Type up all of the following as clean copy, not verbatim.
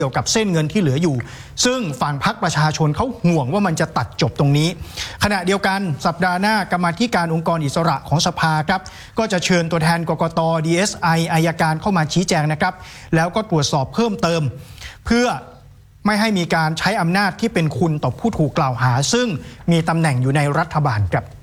เกี่ยวกับเส้นเงินที่เหลืออยู่ซึ่งฝั่งพรรคประชาชนเขาห่วงว่ามันจะตัดจบตรงนี้ขณะเดียวกันสัปดาห์หน้ากรรมาธิการองค์กรอิสระของสภาครับก็จะเชิญตัวแทนกกต DSI อัยการเข้ามาชี้แจงนะครับแล้วก็ตรวจสอบเพิ่มเติมเพื่อไม่ให้มีการใช้อำนาจที่เป็นคุณต่อผู้ถูกกล่าวหาซึ่งมีตำแหน่งอยู่ในรัฐบาลครับ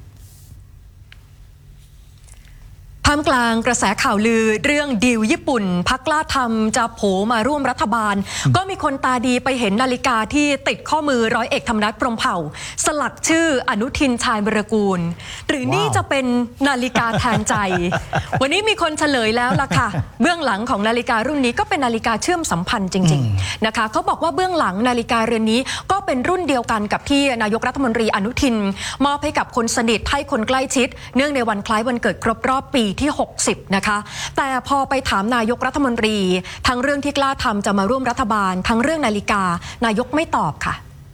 ท่ามกลางกระแสข่าวลือเรื่องดีลญี่ปุ่นพรรคกล้าทำจะโผมาร่วมรัฐบาลก็มีคนตาดีไปเห็นนาฬิกาที่ติดข้อมือร้อยเอกธรรมนัสพรหมเผ่าสลักชื่ออนุทินชาญวีรกูลหรือนี่จะเป็นนาฬิกาแทนใจ วันนี้มีคนเฉลยแล้วล่ะค่ะเบื้องหลังของนาฬิการุ่นนี้ก็เป็นนาฬิกาเชื่อมสัมพันธ์จริงๆนะคะเขาบอกว่าเบื้องหลังนาฬิกาเรือนนี้ก็เป็นรุ่นเดียวกันกับที่นายกรัฐมนตรีอนุทินมอบให้กับคนสนิทให้คนใกล้ชิดเนื่องในวันคล้ายวันเกิดครบรอบปีที่60นะคะแต่พอไปถามนายกรัฐมนตรีทั้งเรื่องที่กล้าทำจะมาร่วมรัฐบาลทั้งเรื่องนาฬิกานายกไม่ตอบค่ะ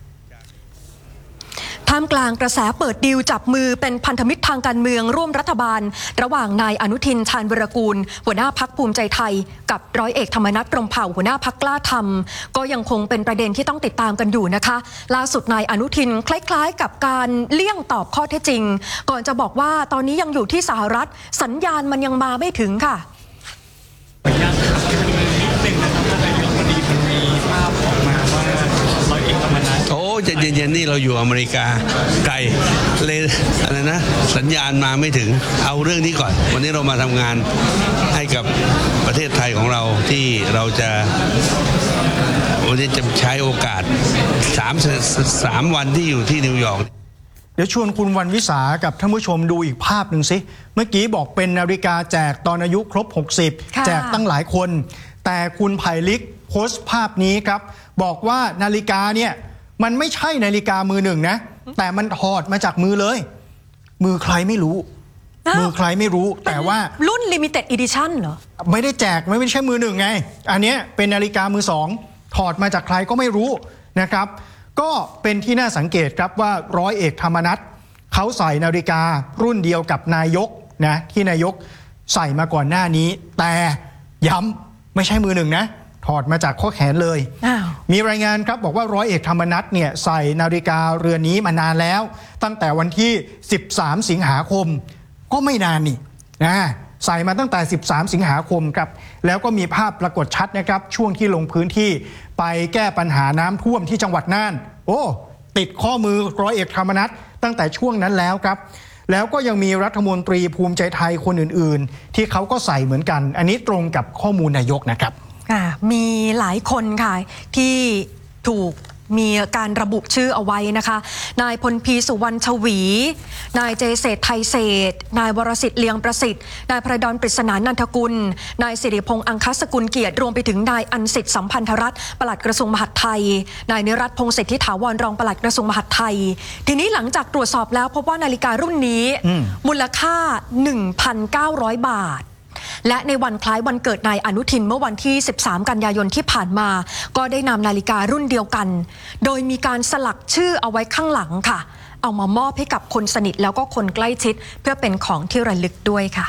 ท่ามกลางกระแสเปิดดีลจับมือเป็นพันธมิตรทางการเมืองร่วมรัฐบาลระหว่างนายอนุทินชาญวีรกูลหัวหน้าพรรคภูมิใจไทยกับร้อยเอกธรรมนัสพรหมเผ่าหัวหน้าพรรคกล้าทำก็ยังคงเป็นประเด็นที่ต้องติดตามกันอยู่นะคะล่าสุดนายอนุทินคล้ายๆกับการเลี่ยงตอบข้อเท็จจริงก่อนจะบอกว่าตอนนี้ยังอยู่ที่สหรัฐสัญญาณมันยังมาไม่ถึงค่ะใจเย็นๆนี่เราอยู่อเมริกาไกลเลยอะไรนะสัญญาณมาไม่ถึงเอาเรื่องนี้ก่อนวันนี้เรามาทำงานให้กับประเทศไทยของเราที่เราจะวันนี้จะใช้โอกาส3 วันที่อยู่ที่นิวยอร์กเดี๋ยวชวนคุณวันวิสากับท่านผู้ชมดูอีกภาพหนึ่งสิเมื่อกี้บอกเป็นนาฬิกาแจกตอนอายุครบ60แจกตั้งหลายคนแต่คุณไผ่ลิกโพสต์ภาพนี้ครับบอกว่านาฬิกาเนี่ยมันไม่ใช่นาฬิกามือหนึ่งนะแต่มันถอดมาจากมือเลยมือใครไม่รู้มือใครไม่รู้แต่ว่ารุ่น Limited Edition เหรอไม่ได้แจกไม่ใช่มือหนึ่งไงอันนี้เป็นนาฬิกามือสองถอดมาจากใครก็ไม่รู้นะครับก็เป็นที่น่าสังเกตครับว่าร้อยเอกธรรมนัสเขาใส่นาฬิการุ่นเดียวกับนายกนะที่นายกใส่มาก่อนหน้านี้แต่ย้ำไม่ใช่มือหนึ่งนะถอดมาจากข้อแขนเลยมีรายงานครับบอกว่าร้อยเอกธรรมนัสเนี่ยใส่นาฬิกาเรือนนี้มานานแล้วตั้งแต่วันที่13สิงหาคมก็ไม่นานนี่ใส่มาตั้งแต่13สิงหาคมครับแล้วก็มีภาพปรากฏชัดนะครับช่วงที่ลงพื้นที่ไปแก้ปัญหาน้ำท่วมที่จังหวัดน่านโอ้ติดข้อมือร้อยเอกธรรมนัสตั้งแต่ช่วงนั้นแล้วครับแล้วก็ยังมีรัฐมนตรีภูมิใจไทยคนอื่นๆที่เขาก็ใส่เหมือนกันอันนี้ตรงกับข้อมูลนายกนะครับมีหลายคนค่ะที่ถูกมีการระบุชื่อเอาไว้นะคะนายพลพีสุวรรณชวีนายเจเศรษฐ์ไทยเศรษฐ์นายวรสิทธิ์เลียงประสิทธิ์นายพระดอนปริศนานันทกุลนายสิริพงษ์อังคสกุลเกียรติรวมไปถึงนายอันสิทธิ์สัมพันธรัตน์ปลัดกระทรวงมหาดไทยนายนิรัตน์พงษ์สิทธิถาวรรองปลัดกระทรวงมหาดไทยทีนี้หลังจากตรวจสอบแล้วพบว่านาฬิการุ่นนี้มูลค่า 1,900 บาทและในวันคล้ายวันเกิดนายอนุทินเมื่อวันที่13กันยายนที่ผ่านมาก็ได้นำนาฬิการุ่นเดียวกันโดยมีการสลักชื่อเอาไว้ข้างหลังค่ะเอามามอบให้กับคนสนิทแล้วก็คนใกล้ชิดเพื่อเป็นของที่ระลึกด้วยค่ะ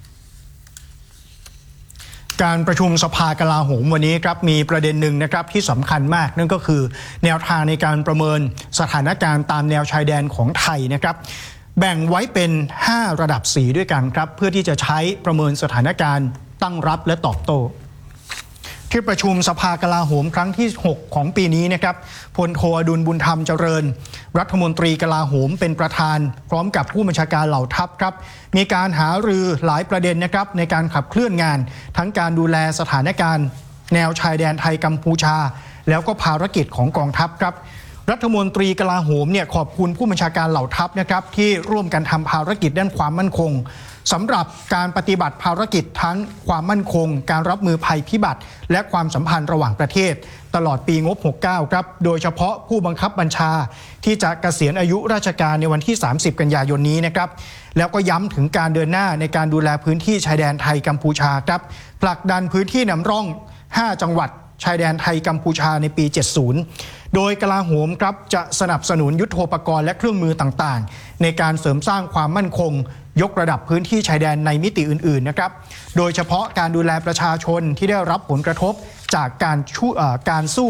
การประชุมสภากลาโหมวันนี้ครับมีประเด็นหนึ่งนะครับที่สำคัญมากนั่นก็คือแนวทางในการประเมินสถานการณ์ตามแนวชายแดนของไทยนะครับแบ่งไว้เป็น5ระดับสีด้วยกันครับเพื่อที่จะใช้ประเมินสถานการณ์ตั้งรับและตอบโต้ที่ประชุมสภากลาโหมครั้งที่6ของปีนี้นะครับพลโทอดุลบุญธรรมเจริญรัฐมนตรีกลาโหมเป็นประธานพร้อมกับผู้บัญชาการเหล่าทัพครับมีการหารือหลายประเด็นนะครับในการขับเคลื่อนงานทั้งการดูแลสถานการณ์แนวชายแดนไทยกัมพูชาแล้วก็ภารกิจของกองทัพครับรัฐมนตรีกลาโหมเนี่ยขอบคุณผู้บัญชาการเหล่าทัพนะครับที่ร่วมกันทำภารกิจด้านความมั่นคงสำหรับการปฏิบัติภารกิจทั้งความมั่นคงการรับมือภัยพิบัติและความสัมพันธ์ระหว่างประเทศตลอดปีงบ69ครับโดยเฉพาะผู้บังคับบัญชาที่จะเกษียณอายุราชการในวันที่30กันยายนนี้นะครับแล้วก็ย้ำถึงการเดินหน้าในการดูแลพื้นที่ชายแดนไทยกัมพูชาครับผลักดันพื้นที่นำร่อง5จังหวัดชายแดนไทยกัมพูชาในปี70โดยกลาโหมครับจะสนับสนุนยุทโธปกรณ์และเครื่องมือต่างๆในการเสริมสร้างความมั่นคงยกระดับพื้นที่ชายแดนในมิติอื่นๆนะครับโดยเฉพาะการดูแลประชาชนที่ได้รับผลกระทบจากการสู้